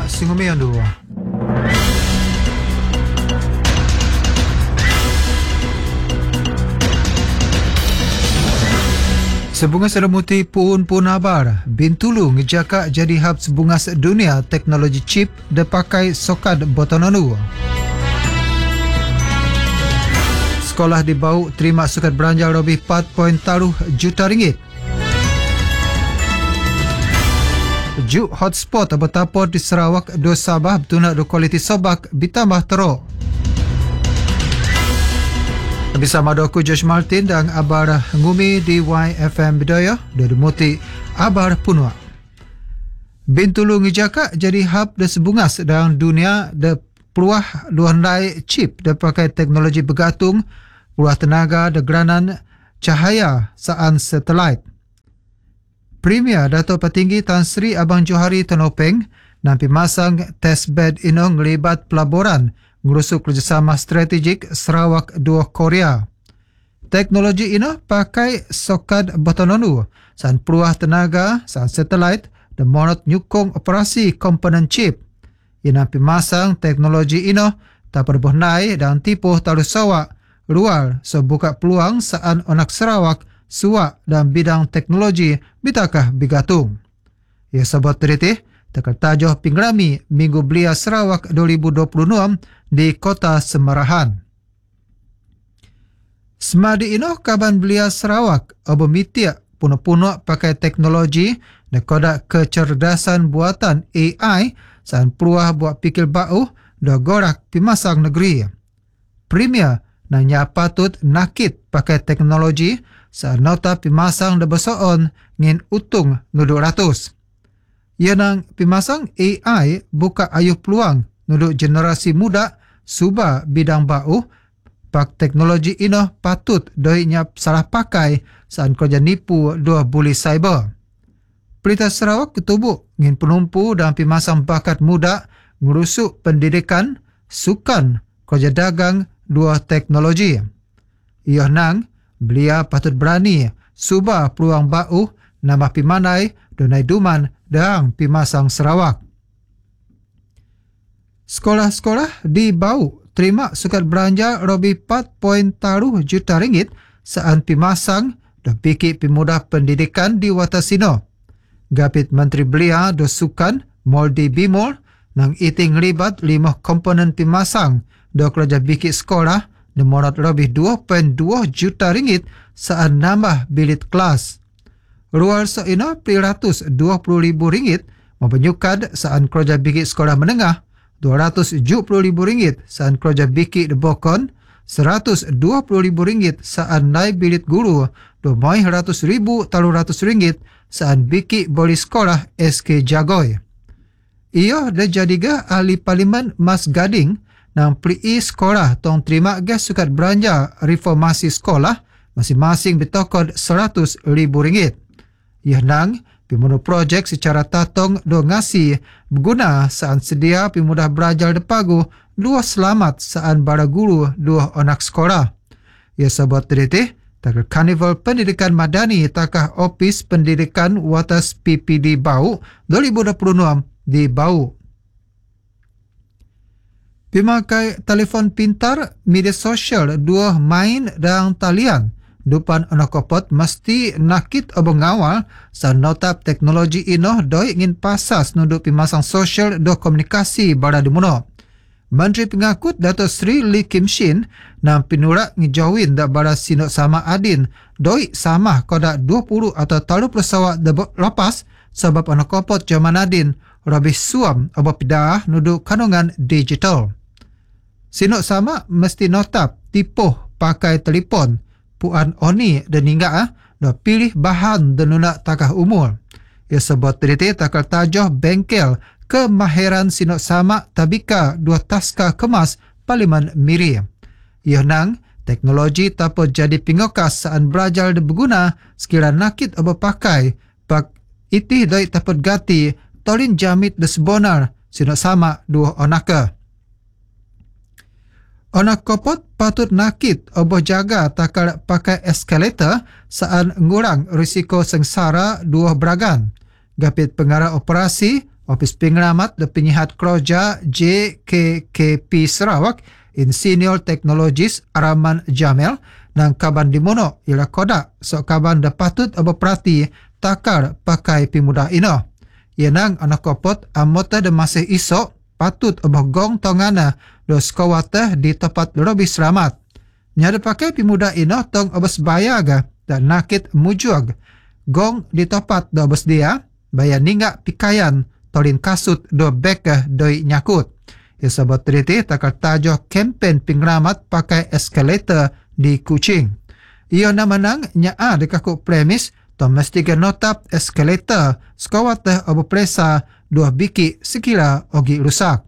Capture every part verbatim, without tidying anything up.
Singumian dua. Sebungas Seramuti pun pun abar, Bintulu ngejaka jadi hub sebungas dunia teknologi chip dipakai sokad Botononu. Sekolah di Bau terima sukat belanja lebih empat koma tiga juta ringgit. Juk hotspot betapor di Sarawak dua Sabah betuna do kualiti sobak ditambah teruk. Bersama aku Josh Martin dan abar ngumi di Y F M Bidayah dari Muti abar punwa. Bintulu ngejaka jadi hub de sebungas dalam dunia de peluah luandai chip de pakai teknologi bergantung peluah tenaga de geranan cahaya saan satelit. Premier Dato' Petinggi Tan Sri Abang Johari Tonopeng nampi masang testbed ino ngelibat pelaburan ngurusuk kerjasama strategik Sarawak dua Korea. Teknologi ino pakai sokad Botononu san peluah tenaga san satelit dan monot nyukung operasi komponen chip. Ia nampi masang teknologi ino tak berbuhnai dan tipuh talu sawak luar sebuka peluang saan onak Sarawak suak dalam bidang teknologi bitakah bigatung. Ia sebut teritih takal tajuh pingrami Minggu Belia Sarawak dua ribu dua puluh enam di Kota Semarahan. Semadi ino kaban Belia Sarawak obo mitiak puno-puno pakai teknologi dan kodak kecerdasan buatan A I san peluah buat pikir bau do gorak pimasang negeri. Premier nanya patut nakit pakai teknologi saat nota pimasang de besoon ngin utung nuduk ratus. Ia nang pimasang A I buka ayuh peluang nuduk generasi muda suba bidang bau pak teknologi ino patut doinya salah pakai saat kerja nipu dua buli cyber. Pelita Sarawak ketubuk ngin penumpu dan pimasang bakat muda ngurusuk pendidikan, sukan, kerja dagang dua teknologi. Ia nang belia patut berani suba peluang bau nama pimanai donai duman dan pimasang Sarawak. Sekolah-sekolah di Bau terima sukat belanja lebih empat koma tiga juta ringgit saat pimasang dan pikir pemudah pendidikan di Watasino. Gapit Menteri Belia do Sukan Moldi Bimol nang iting libat lima komponen pimasang do kerja bikin sekolah Nemorot lebih dua koma dua juta ringgit saat nambah bilik kelas. Luar seina peratus dua puluh ribu ringgit mempenyukad saat kerja bikin sekolah menengah, dua ratus tujuh puluh ribu ringgit saat kerja bikin debokon, seratus dua puluh ribu ringgit saat naik bilik guru, dua ratus ribu talu ratus ringgit saat bikin boli sekolah S K Jagoy. Ia dah jadiga ahli parlimen Mas Gading nang peri sekolah tong terima gas sukat belanja reformasi sekolah masing-masing betokod seratus ribu ringgit. Ia nang pimunuh projek secara tatong do ngasi berguna saat sedia pimudah belajar depagu dua selamat saat bara guru dua anak sekolah. Ia sebut teritih takal Karnival Pendidikan Madani takah Opis Pendidikan Watas P P D Bau dua ribu dua puluh enam di Bau. Pimakai telefon pintar, media sosial, dua main dan talian. Dupan anak kopot mesti nakit abang ngawal sa notap teknologi ino doi ingin pasas nunduk pimasang sosial do komunikasi bara dimuno. Menteri Pengakut Dato' Sri Lee Kim Shin nang pinurak ngejauhin da bara sinok sama adin doi sama koda dua puluh atau tiga puluh sawak lepas sebab anak kopot zaman adin rabih suam aba pidah nunduk kanungan digital. Sinok sama mesti notap tipuh pakai telefon puan oni dan hingga ah dah pilih bahan dan nuna takah umur. Ia sebut teriti takal tajuh bengkel kemahiran sinok sama tabika dua taska kemas Parlimen Miri. Ia nang teknologi tapo jadi pingokas saat belajar dan berguna sekira nakit oba pakai pak itih doi tapot gati tolin jamit desbonar sinok sama dua onaka. Anak kopot patut nakit oboh jaga takal pakai eskalator saat ngurang risiko sengsara dua beragan. Gapit pengarah operasi Ofis Pengaramat dan Penyihat Keroja J K K P Sarawak, Insinyur Teknologis Araman Jamel dan kaban dimono ialah kodak so kaban dah patut berperhati takar pakai pemuda ino. Yenang anak kopot amota de masih isok patut bergong tongana do skawata di tempat lebih selamat. Nyada pakai pemuda ino tong obas bayaga dan nakit mujuag. Gong di tempat do obas dia bayar ninggak pikayan tolin kasut do beka doi nyakut. Isabot triti takar tajo kempen pengaramat pakai eskalator di Kuching. Iyo namanang nyaa dekaku premis to mestiga notap eskalator skawata obo presa dua biki sekira ogi rusak.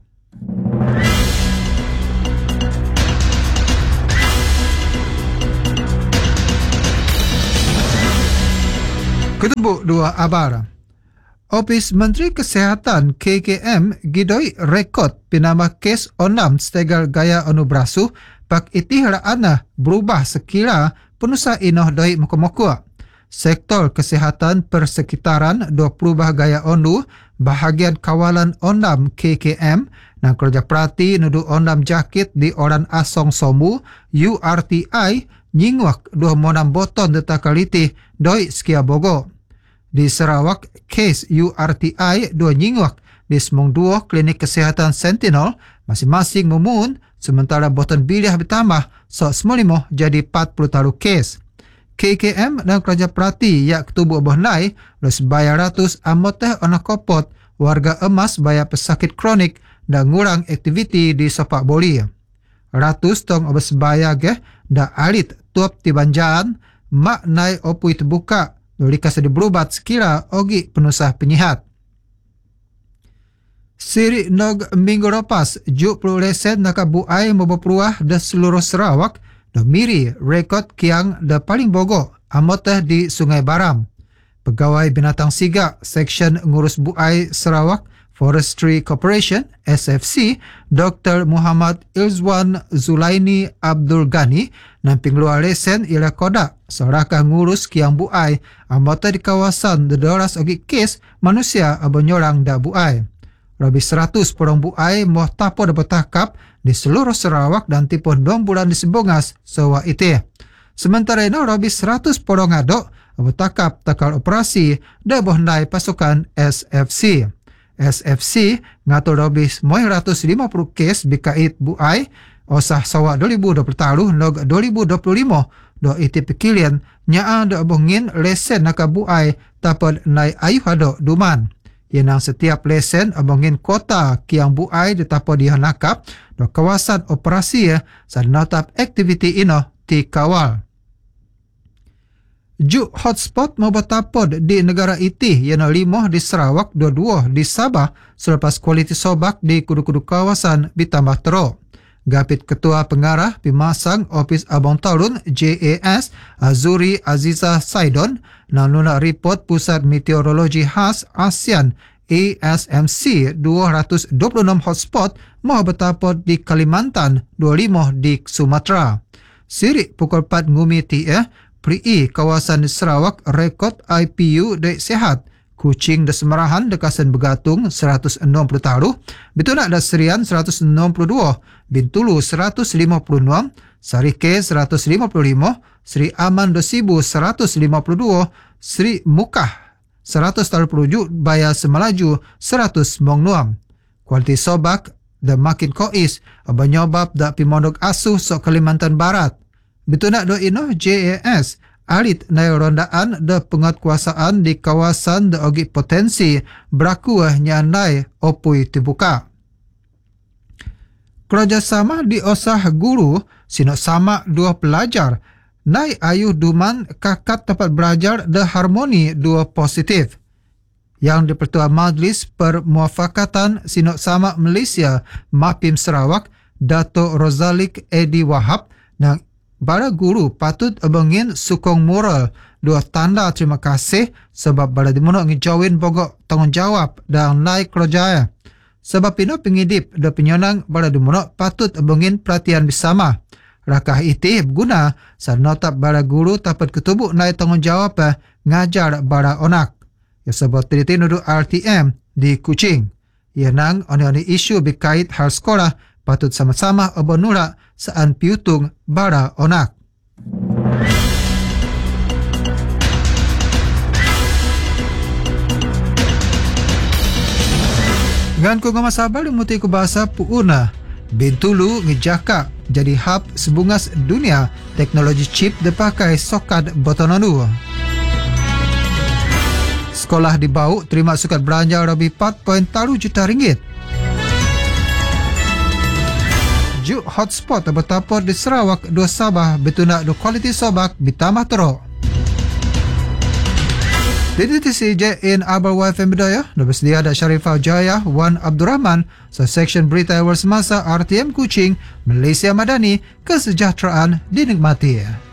Ketubuk dua abar. Ofis Menteri Kesihatan K K M gidoi rekod pinambah kes onam stegar gaya onu berasuh pak itiharaana berubah sekira penusa inoh doi moko-moko. Sektor kesihatan persekitaran do perubah gaya onu bahagian kawalan onam K K M dan kerja perhati nudu onam jakit di orang asong somu U R T I nyingwak dua monam boton detakaliti doi sekia bogo. Di Sarawak, kes U R T I dua nyingwak di semung dua klinik kesihatan Sentinel masing-masing memun sementara boton biliah bertambah so semulimo jadi empat puluh taruh kes. K K M dan kerja perhati yak ketubuh bohnai los bayar ratus amoteh anak kopot warga emas bayar pesakit kronik dan ngurang aktiviti di sepak boli. Ratus tong obas bayar ge da alit tuap tibanjaan mak nai opui terbuka Lolikas di berubat sekira ogi penusah penyihat. Siri nog minggu lepas juk puluh lesen nak buai memperluah da seluruh Sarawak da miri rekod kiang da paling bogo amoteh di Sungai Baram. Pegawai Binatang Sigak Seksyen Ngurus Buai Sarawak Forestry Corporation S F C Doktor Muhammad Ilzwan Zulaini Abdul Ghani namping luar lesen ialah kodak seorakah ngurus kiang buai amota di kawasan dedoras ogi kes manusia abanyorang da buai. Lebih seratus porong buai moh tapo dapat takap di seluruh Sarawak dan tipun dong bulan di Sebongas sewa ite. Sementara itu lebih seratus porong adok bertakap takal operasi da bohnai pasukan S F C. S F C ngatur lebih sembilan ratus lima puluh kes bikait buai osah sawa dua ribu dua puluh taruh nog dua ribu dua puluh lima do iti pikilian nyaa do abongin lesen naka buai tapad nai ayuh ado duman. Yenang setiap lesen abongin kota kiang buai ditapad dihanakap do kawasan operasi san notap aktiviti ino ti kawal. Juk hotspot mau bertapod di negara iti yana lima di Sarawak, dua-dua di Sabah selepas kualiti sobak di kudu-kudu kawasan ditambah teruk. Gapit Ketua Pengarah Pimasang Ofis Abang Tarun J A S Azuri Aziza Saidon dan nuna report Pusat Meteorologi Khas ASEAN A S M C dua ratus dua puluh enam hotspot mau bertapod di Kalimantan, dua puluh lima di Sumatera. Sirik pukul empat ngumi ti eh Pri kawasan Sarawak rekod I P U dek sehat. Kuching da Semerahan dekasan Begatung seratus enam puluh taruh, Bitunak da Serian seratus enam puluh dua, Bintulu seratus lima puluh enam, Sarike seratus lima puluh lima, Sri Aman da Sibu seratus lima puluh dua, Sri Mukah seratus tiga puluh tujuh, Baya Semelaju seratus sembilan puluh enam. Kualiti sobak da makin kois abanyobab da Pimondok Asuh sok Kalimantan Barat. Bitunak do ino J A S alit nai rondaan da penguatkuasaan di kawasan da ogi potensi beraku nyanai opui terbuka. Kerjasama di osah guru sino sama dua pelajar nai ayuh duman kakat tempat belajar da harmoni dua positif. Yang di-Pertua Majlis Permuafakatan sino sama Malaysia Mapim Sarawak Dato' Rozalik Edi Wahab dan para guru patut abangin sukong moral dua tanda terima kasih sebab bala dimuno ngejawin pokok tanggungjawab dan naik kerjaya. Sebab ino pengidip da penyonang bala dimuno patut abangin perhatian bersama. Rakah iti berguna saat notab bala guru dapat ketubuk naik tanggungjawab ngajar bala onak. Ya sebab triti nudu R T M di Kuching. Yanang oni-oni isu berkait hal sekolah patut sama-sama abonura saan piutung bara onak. Ngan ko ngamasabal umuti ko bahasa puuna. Bintulu ngejaka jadi hub sebungas dunia teknologi chip dipakai sokat botononu. Sekolah di Bau terima sukat belanja lebih empat koma tiga juta ringgit. Juk hotspot bertapur di Sarawak dua Sabah betuna do kualiti sobak bitamah teruk. D D T C J in Abal Y F M Bidaya, bersedia ada Sharifah Jaya, Wan Abdul Rahman, sa Seksyen Berita Awal Semasa R T M Kuching, Malaysia Madani, kesejahteraan dinikmati.